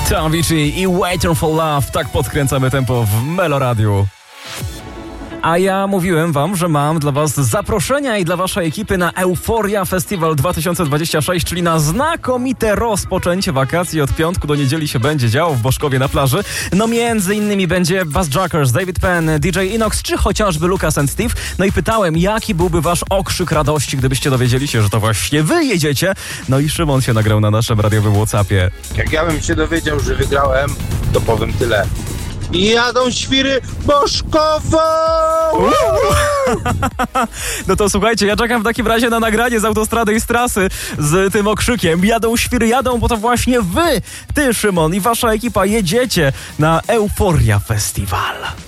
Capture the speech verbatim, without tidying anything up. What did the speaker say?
Avicii i Waiting for Love. Tak podkręcamy tempo w Melo Radiu. A ja mówiłem wam, że mam dla was zaproszenia i dla waszej ekipy na Euphoria Festival dwa tysiące dwudziesty szósty, czyli na znakomite rozpoczęcie wakacji. Od piątku do niedzieli się będzie działo w Boszkowie na plaży. No między innymi będzie Bassjackers, David Penn, D J Inox, czy chociażby Lucas and Steve. No i pytałem, jaki byłby wasz okrzyk radości, gdybyście dowiedzieli się, że to właśnie wy jedziecie. No i Szymon się nagrał na naszym radiowym WhatsAppie. Jak ja bym się dowiedział, że wygrałem, to powiem tyle. Jadą świry Boszkowo! No to słuchajcie, ja czekam w takim razie na nagranie z autostrady i z trasy z tym okrzykiem. Jadą świry, jadą, bo to właśnie wy, ty Szymon i wasza ekipa jedziecie na Euphoria Festival.